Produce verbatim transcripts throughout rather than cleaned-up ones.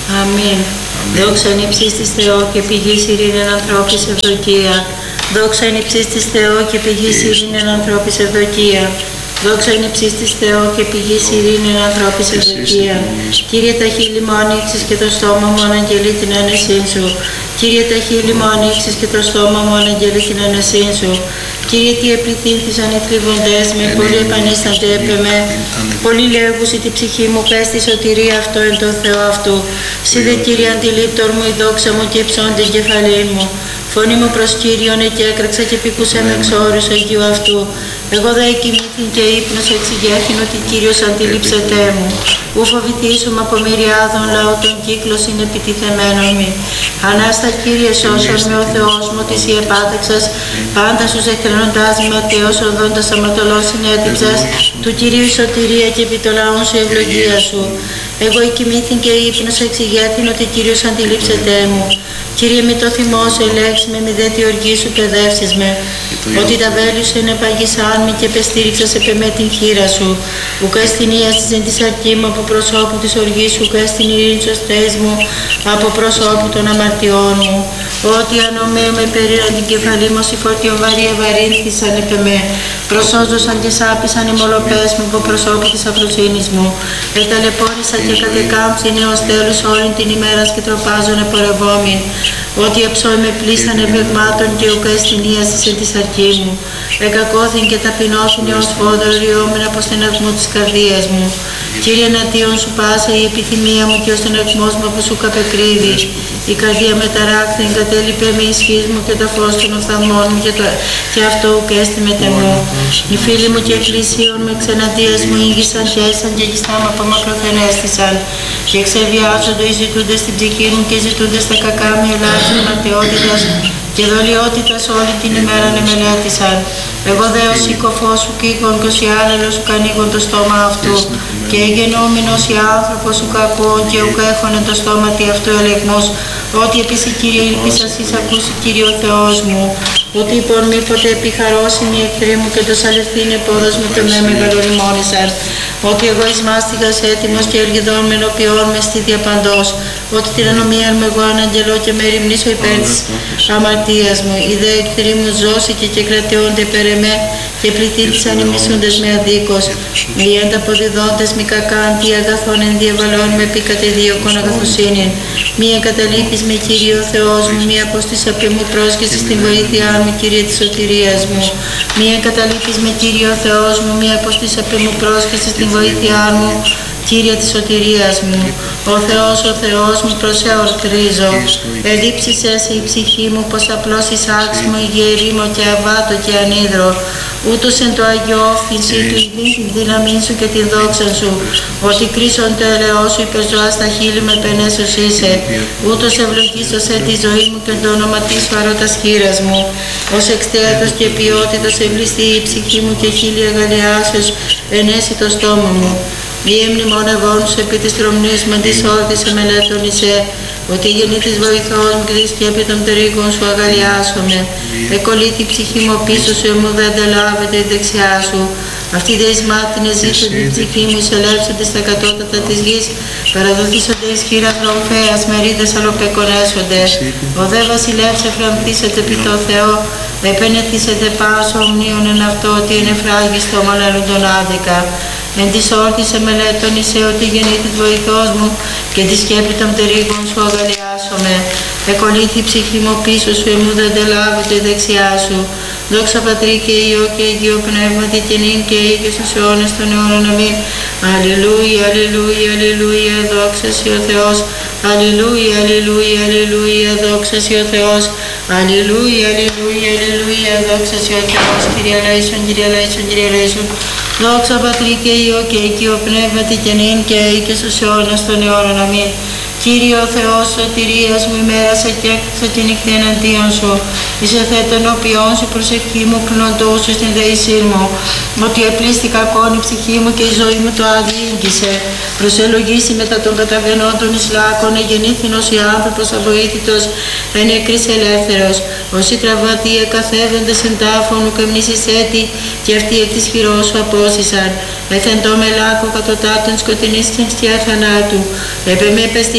Αμήν. Δόξα εν υψίστης της Θεό και πηγής ειρήνην ανθρώπης ευδοκία. Δόξα εν υψίστης της Θεό και πηγής ειρήνην ανθρώπης ευδοκία. Δόξα εν υψίστης της Θεό και πηγής ειρήνην ανθρώπης ευδοκία. Κύριε τα χείλη μου ανοίξεις και το στόμα μου αναγγελεί την άνεσήν σου. Κύριε τα χείλη μου ανοίξεις και το στόμα μου αναγγελεί την άνεσήν σου. Κύριε, τι επληθύνθησαν οι θλιβοντές με, πολλοί επανίστανται έπε με. Πολλοί λέγουσι τη ψυχή μου, πες τη σωτηρία αυτό εν το Θεό αυτού. Συ δε Κύριε αντιλήπτορ μου, η δόξα μου και υψών την κεφαλήν μου. Φωνή μου προς Κύριον εκέκραξα και πήκουσα με εξόρους Αγίου αυτού. Εγώ δε εκοιμήθην και ύπνος εξηγέθην ότι Κύριος αντιλήψετέ μου. Ου φοβηθήσουμε από μυριάδων λαού των κύκλος είναι επιτιθεμένων μη. Ανάστα Κύριε σώσον με ο Θεός μου της η επάταξας, πάντα σου εκκρινοντάς με ατέος οδόντας αμαρτωλός συνέτυψας, του Κυρίου η σωτηρία και επί το λαόν σου η ευλογία σου. Εγώ εκοιμήθην και ύπνος εξηγέθην ότι Κύριος αντιλήψετέ μου. Κύριε, μη το θυμός ελέξει με, μη δε τη οργή σου παιδεύσεις με. Ότι τα βέλη σου είναι παγισάν μη και πεστήριξας επ' με την χείρα σου. Ουκ εστινίασες εν της αρκή μου από προσώπου της οργής σου, ουκ εστιν ειρήνη σωστές μου από προσώπου των αμαρτιών μου. Ότι ανομέω με περίραν την κεφαλή μου, οι φορτιών βαρύ ευαρύνθησαν επ' με. Προσώζωσαν και σάπησαν οι μολοπές μου από προσώπου της αφροσύνης μου. Εταλαιπώρησα και κατεκάμψην έως τέλους όλην την ημέρα και τροπάζων επορευόμην. Ότι εψώοι με πλήσαν ευλεγμάτων και ουκ εστινίασες εν της αρκή μου. Εκακώθην και ταπεινώθην έως φόδωρο ριόμην από στεναγμού της καρδίας μου. Κύριε, εναντίον σου πάσα η επιθυμία μου και ο στεναγμός μου από σου καπεκρύδει. Η καρδία με ταράκτη εγκατέλειπε με ισχύς μου και το φως των οφθαλμών μου και, το... και αυτό ουκ έστι με τεμού. Οι φίλοι μου και εκκλησίων με ξεναντίας μου ήγησαν και έσαν και γιστά μου από μακροθενέστησαν. Και εξεβιάζονται οι ζητούντες στην ψυχή μου και ζητούντες τα κακά μου ελάχιστον ατεότητας και δολιότητας όλη την ημέρα με μελέτησαν. Εγώ δε ως οικοφός σου κύκον και ως η άλλελος σου κανίγον το στόμα αυτού και γενόμενος η άνθρωπος σου κακόν και ουκ έχωνε το στόμα τι αυτού ελεγμός, ότι επίση Κύριε ήλπισας εις ακούσει Κύριε ο Θεός μου. Ότι είπον μήποτε επιχαρώσιν οι εχθροί μου και το σαλευθύν επόδος μου και με μεγαλοριμόνησαν. Ότι εγώ εις μάστιγας έτοιμος και εργιδών με ενωπιών με στήθια παντός. Ότι την ανομία μου εγώ αναγγελώ και με ρημνήσω υπέρ της αμαρτίας μου. Οι δε εχθροί μου ζώσει και και κρατεώνται περ εμέ και πληθύντησαν οι μισούντες με αδίκως. Οι ενταποδιδόντες μη κακάν τι αγαθών εν διαβαλών με πει κατεδίωκον αγαθοσύνην. Μη εγκαταλείπεις με Κύριε ο Θεός μου, μη αποστής απ' μου πρόσχεση στην βοήθειά μου Κύριε της σωτηρίας μου. Μη εγκαταλείπεις με Κύριε ο Θεός μου, μη αποστής απ' μου πρόσχεση στην βοήθειά μου Κύριε της σωτηρίας μου. Ο Θεός, ο Θεός μου προσεορτρίζω. Ελείψησέ σε η ψυχή μου πως απλώς εισάξιμο η γερήμο και αβάτο και ανίδρο. Ούτως εν το αγιόφθηση του ειδήν την δύναμή σου και την δόξα σου. Ότι κρίσον το ελαιό σου υπερζωά στα χείλη με πενέσος είσαι. Ούτως ευλογήσωσε τη ζωή μου και το όνομα της φαρώτας χείρας μου. Ως εξτέατος και ποιότητος ευλιστεί η ψυχή μου και χείλη αγαλιάσεως ενέσει το στόμα μου. Μη εμνημονευών σου επί της τρομνής με της όρτης εμελέτων εισέ, ότι η γενή της βοηθός μου και τη σκέπη των τερίγων σου αγαλιάσομαι. Εκολύθη η ψυχή μου πίσω σου, εμού δεν αντελάβεται η δεξιά σου. Αυτοί δε εις μάτινες ζήτουν την ψυχή μου, εισελεύσονται στα κατώτατα της γης, παραδοθήσονται εις χείρας ρομφέας, μερίδες αλλοπεκονέσονται. Ο δε βασιλεύς εφραμπτήσεται επί το Θεό, επενεθήσεται πάσο ομνίων εν αυτό, ότι είναι φράγιστο μονέλουν τον άδικα. Εν της όρτης εμελέτων εισέ, ότι γεννή της βοηθός μου και τη σκέπη των τερίγων σου αγαλιάσομαι. Εκολύθη η ψυχή μου πίσω σου, εμού δεν τελάβεται η δεξιά σου. Δόξα Πατρί και Υιό και Αγίο Πνεύματι και νυν και ή και στους αιώνες των αιώνων αμήν. Αλληλούια, αλληλούια, αλληλούια, δόξα σοι ο Θεός. Αλληλούια, αλληλούια, αλληλούια, δόξα σοι ο Θεός. Αλληλούια, αλληλούια, αλληλούια, δόξα σοι ο Θεός. Κύριε ελέησον, Κύριε ελέησον, Κύριε ελέησον. Δόξα Πατρί και Υιό και Αγίο Πνεύματι και νυν και ή και στους αιώνες των αιώνων αμήν. Κύριε ο Θεός σωτηρίας μου, ημέρασα και έκρυξα τη νύχτα εναντίον σου. Είσαι θέτων οποίων σου προσευχή μου κλοντού σου στην δεήσή μου. Ότι επλήσθηκα κόνη η ψυχή μου και η ζωή μου το αδιήγησε. Προσελογήσει μετά των καταβαινόντων εις λάκων, εγεννήθηνος η άνθρωπος αβοήθητος, εν νεκρής ελεύθερος. Όσοι τραβατοί εκαθέδοντες εν τάφων ουκ εμνήσεις έτη, και αυτοί εκ της χειρός σου απόσυσαν. Εθεντώ με λάκκο κατωτάτων σκοτεινής και σκιά θανάτου. Επε με επεστηρί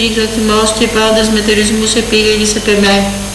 νύχτα θυμός και πάντας μετερισμούς επίλεγης επ' εμέ.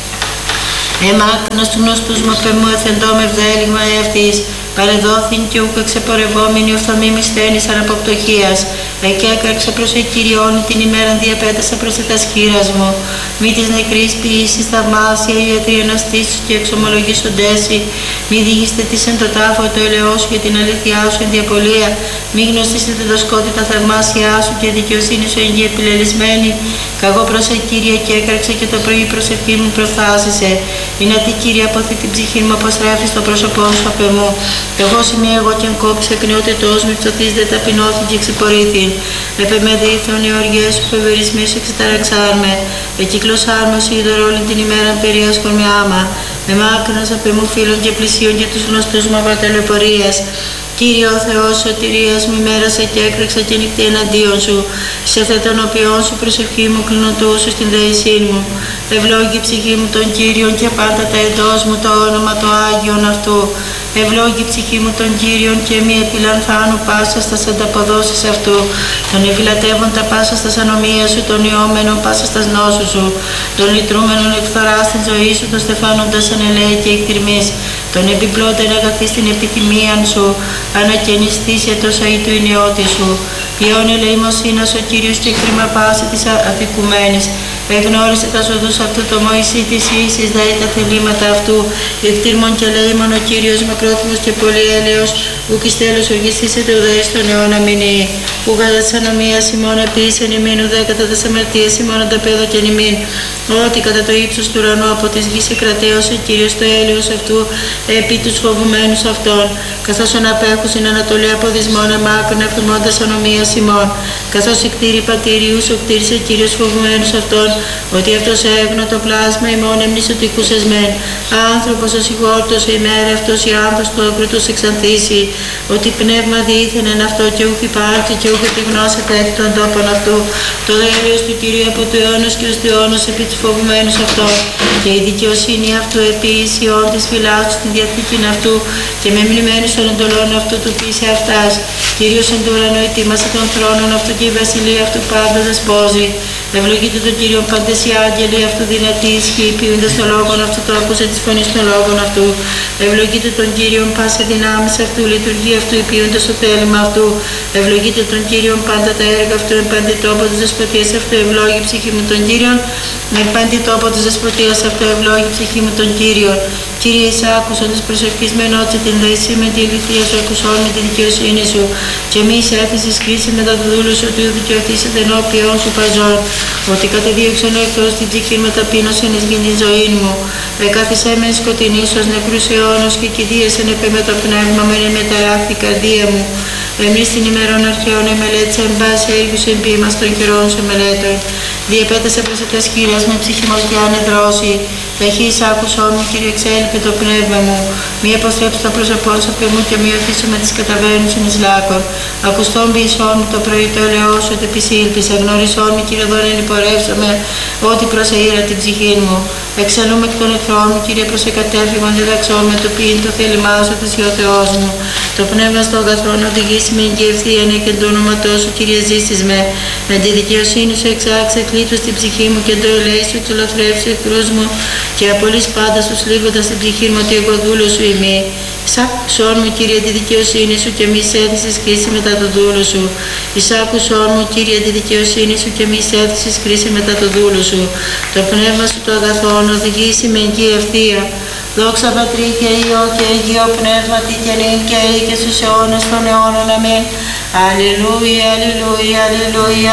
Εμάκτηνας του γνωστούς μου απ' εμού εφεντώ με ευδέλιγμα εαυτής, παρεδόθην και ούκ εξεπορευόμενη οφθαλμή μισθένης αναποπτωχίας. Εκέκαρξε προς εκυριώνει την ημέραν διαπέτασα προς τας χείρας μου. Μη της νεκρής ποιήσεις θαυμάσια η ιατρή αναστήσου και εξομολογήσοντέσι. Μη διηγήστε της εν το τάφο το ελαιό σου και την αλήθειά σου εν διαπολία. Μη γνωστήσετε το σκότη τα θαυμάσια σου και δικαιοσύνη σου εν γη επιλελισμένη. Καγώ προς Κύριε και έκαρξε και το πρωί προσευχή μου προφθάσισε. Είναι τι Κύριε αποθεί την ψυχή μου αποστρέφει στο πρόσωπό σου απ' εμού. Εγώ σημεία εγώ και αν κόψε εκνεότητός μου εξωθείς δε ταπεινώθη και εξυπορήθην. Επεμέδε ήθων οι οργές σου φοβερισμοί σου εξταραξάρμε. Εκύκλωσάρ μου είδωρ όλη την ημέρα περίασκον με άμα. Εμάκρυνας απ' εμού φίλων και πλησίων και τους γνωστούς μου απαταλαιπωρίας. Κύριε ο Θεός σωτηρίας μου ημέρασε και έκραξα και νυχτή εναντίον σου. Σε θε των οποίων σου προσευχή μου κλεινωτού σου στην δεησή μου. Ευλόγη ψυχή μου τον Κύριον και πάντα τα εντός μου το όνομα το Άγιον αυτού. Ευλόγη ψυχή μου τον Κύριον και μη επιλανθάνου πάσα στας ανταποδόσεις αυτού. Τον ευηλατεύων τα πάσα στας ανομίας σου, τον ιόμενον πάσα στας νόσου σου. Τον λυτρούμενον εκφθορά στην ζωή σου, τον στεφάνοντας ανελέη και εκτιρμής. Τον επιπλώτερ αγαθή στην επιθυμίαν σου, ανακαινιστής ετός αή του ηνιώτη σου. Ποιόν ελεημοσύνας ο Κύριος και κρίμα πάση της αδικουμένης. Εγνώρισε τα οδούς αυτού το Μωυσή της ίσης, δαεί τα θελήματα αυτού. Εκτήρμον και λέημον ο Κύριος μακρόθυμος και πολύ έλεος, ουκ εις τέλος οργιστήσετε ουδέ στον αιώνα μηνύ. Που κατά της ανομίας ημών επίσης ημίν ουδέ κατά της αμαρτίας ημών ανταπέδω και ημίν. Ότι κατά το ύψος του ουρανού από της γης εκρατέωσε Κύριος το έλεος αυτού επί τους φοβουμένους αυτών. Καθώς ον απέχους in ανατολή από δυσμών εμάκρον εφημώντας ανομίας ημών. Καθώς η κτήρη πατήριου σου κτήρισε Κύριος φοβουμένους αυτών, ότι αυτός έγνω το πλάσμα ημών εμνησωτικούς εσμέν. Άνθρωπος ο συγχώρτος ημέρα αυτός η άνθος του ακρούτος εξανθήσει, ότι πνεύμα διήθεν εν αυτό και ούχ υπάρχει και ούχ επιγνώσεται εκ των τόπων αυτού. Το έλεος του Κυρίου από του αιώνος και ως του αιώνος επί τους φοβουμένους αυτών. Και η δικαιοσύνη αυτού επί ισιών της φυλάς του στην διαθήκην αυτού και με μνημένους των εντολών αυτού του πείσε αυτάς. Κύριος εν του ουρανού ετοίμασε των θρόνων αυτού και η βασιλεία αυτού πάντα δεσπόζει. Ευλογείτε τον Κύριο πάντες οι άγγελοι αυτού δυνατοί ισχύει, ποιούντας τον λόγον αυτού, το ακούσε της φωνής των λόγων αυτού. Ευλογείτε τον Κύριο πάσε δυνάμεις αυτού, λειτουργεί αυτού, ποιούντας το θέλημα αυτού. Ευλογείτε τον Κύριο πάντα τα έργα αυτού, εν πάντη τόπο της δεσποτείας αυτού, ευλόγη ψυχή μου τον Κύριον. Εν πάντη τόπο της δεσποτείας αυτού, ευλόγη ψυχή μου τον Κύριον. Κύριε, εις άκουσον της προσευχής με ενότησε την δέση με τη λυθία σου, ακουσόν με τη δικαιοσύνη σου. Και μη εις έθεσης κρίση μετά το δούλου σου, ότι δικαιωθήσετε ενώπιον σου παζών. Ότι κατεδίωξαν ο εκτός την ψυχή με ταπείνωσεν εις γην την ζωή μου. Εκάθισέ με σκοτεινής ως νεκρούς αιώνος και κηδίασεν επέ με το πνεύμα με εν μεταράχθη η καρδία μου. Εμείς την ημερών αρχαίων εμελέτησα εν πάση έργους εν ποίημας των καιρών σου εμελέτων. Διεπέτασα προς τας χείρας με ψυχή μου και ανεδρώσει. Ταχύς άκουσόν μου, Κύριε, εξέλιπε το πνεύμα μου. Μη αποστρέψω το πρόσωπό σου απ' εμού και μη οθήσω με τις καταβαίνουσιν εις λάκων. Ακουστόν ποιησόν μου το πρωί το ελαιό σου, ότι επισήλπισα. Γνωρισόν μου, Κύριε, δόν ενυπορεύσαμε, ότι προσεήρα την ψυχή μου. Εξαλούμε εκ των εχθρών μου, Κύριε, προς εκατέφυγον διδαξόν με το ποιήν το θέλημά σου, της ο Θεός μου. Το πνεύμα στο αγαθρόν οδηγήσει με και ευθείαν και το όνοματό σου, Κύριε, ζήσεις με. Με τη δικαιοσύνη σου εξάξε κλήτου στην ψυχή μου και το ελέη σου εξολοθρεύσει εχθρούς μου. Και απολύς πάντα σου σλίγοντας την ψυχή μου ότι εγώ δούλο σου είμαι. Εισάκουσόν μου, Κύριε, τη δικαιοσύνη σου και μη έθεσες κρίση μετά το δούλο σου. Εισάκουσόν μου, Κύριε, τη δικαιοσύνη σου και μη έθεσες κρίση μετά το δούλο σου. Το πνεύμα σου το αγαθόν οδηγήσει με εγγύη ευθεία. Δόξα Πατρί και Υιό και Αγίο Πνεύματι και νυν και αεί και στους αιώνες των αιώνων. Αμήν. Αλληλούια, αλληλούια, αλληλούια.